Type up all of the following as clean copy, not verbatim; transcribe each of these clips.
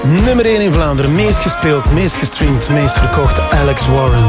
Nummer 1 in Vlaanderen. Meest gespeeld, meest gestreamd, meest verkocht. Alex Warren.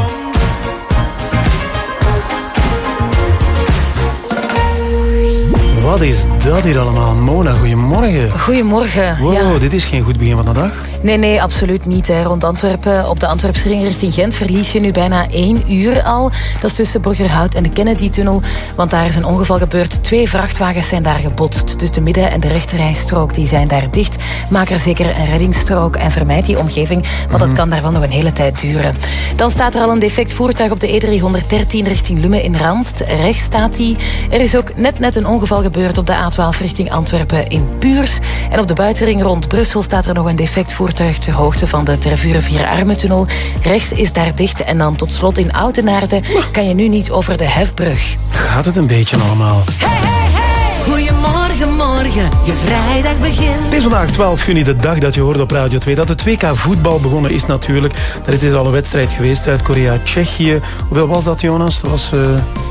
Wat is dat hier allemaal? Mona, goedemorgen. Goedemorgen. Wow, ja. Dit is geen goed begin van de dag. Nee, absoluut niet. Hè. Rond Antwerpen, op de Antwerpse ring richting Gent, verlies je nu bijna 1 uur al. Dat is tussen Borgerhout en de Kennedy-tunnel. Want daar is een ongeval gebeurd. 2 vrachtwagens zijn daar gebotst. Dus de midden- en de rechterrijstrook die zijn daar dicht. Maak er zeker een reddingsstrook en vermijd die omgeving. Want dat kan daar wel nog een hele tijd duren. Dan staat er al een defect voertuig op de E313 richting Lummen in Randst. Rechts staat die. Er is ook net een ongeval gebeurd op de A12 richting Antwerpen in Puurs. En op de buitenring rond Brussel staat er nog een defect voertuig ter hoogte van de Tervuren-Vierarmentunnel. Rechts is daar dicht en dan tot slot in Oudenaarde kan je nu niet over de Hefbrug. Gaat het een beetje allemaal? Hey! Goedemorgen, morgen, je vrijdag begint. Het is vandaag 12 juni, de dag dat je hoorde op Radio 2 dat het WK voetbal begonnen is natuurlijk. Dat is al een wedstrijd geweest uit Korea-Tsjechië. Hoeveel was dat, Jonas? Dat was...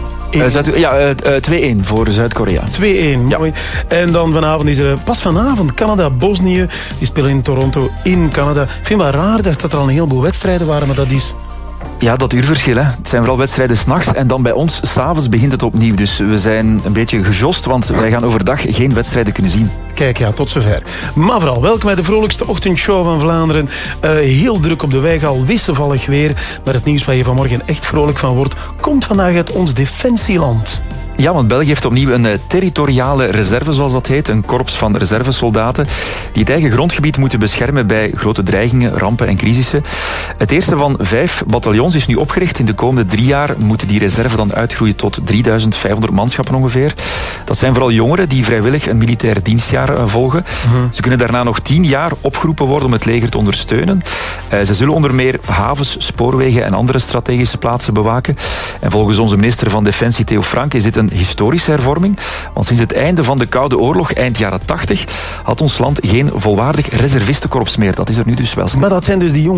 2-1 voor Zuid-Korea. 2-1, mooi. Ja. En dan vanavond is er pas vanavond Canada-Bosnië. Die spelen in Toronto in Canada. Ik vind het wel raar dat er al een heleboel wedstrijden waren, maar dat is... Ja, dat uurverschil. Hè. Het zijn vooral wedstrijden 's nachts en dan bij ons 's avonds begint het opnieuw. Dus we zijn een beetje gejost, want wij gaan overdag geen wedstrijden kunnen zien. Kijk, ja, tot zover. Maar vooral, welkom bij de vrolijkste ochtendshow van Vlaanderen. Heel druk op de weg, al wisselvallig weer. Maar het nieuws waar je vanmorgen echt vrolijk van wordt, komt vandaag uit ons defensieland. Ja, want België heeft opnieuw een territoriale reserve, zoals dat heet. Een korps van reservesoldaten die het eigen grondgebied moeten beschermen bij grote dreigingen, rampen en crisissen. Het eerste van 5 bataljons is nu opgericht. In de komende 3 jaar moeten die reserve dan uitgroeien tot 3500 manschappen ongeveer. Dat zijn vooral jongeren die vrijwillig een militair dienstjaar volgen. Ze kunnen daarna nog 10 jaar opgeroepen worden om het leger te ondersteunen. Ze zullen onder meer havens, spoorwegen en andere strategische plaatsen bewaken. En volgens onze minister van Defensie, Theo Frank, is dit een historische hervorming. Want sinds het einde van de Koude Oorlog, eind jaren 80, had ons land geen volwaardig reservistenkorps meer. Dat is er nu dus wel. Maar dat zijn dus die